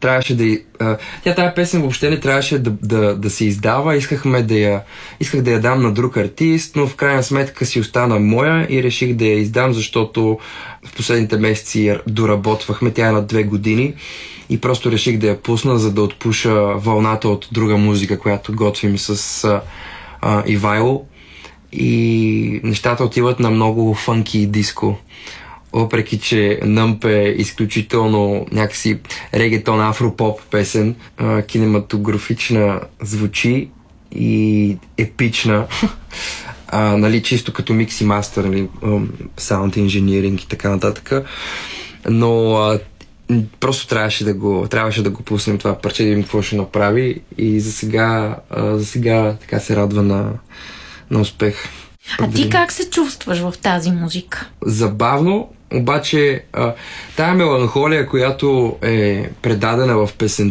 трябваше тая песен въобще не трябваше да се издава. Исках да я дам на друг артист, но в крайна сметка си остана моя и реших да я издам, защото в последните месеци я доработвахме. Тя е на 2 години и просто реших да я пусна, за да отпуша вълната от друга музика, която готвим с Ивайло. И нещата отиват на много фънки диско. Въпреки че Nump е изключително някакси регетон, афропоп песен, кинематографична звучи и епична, нали, чисто като микс и мастер, нали, саунд инженеринг и така нататък. Но просто трябваше да го пуснем това парче, да видим какво ще направи и за сега така се радва на успех. А ти как се чувстваш в тази музика? Забавно, обаче тая меланхолия, която е предадена в песента,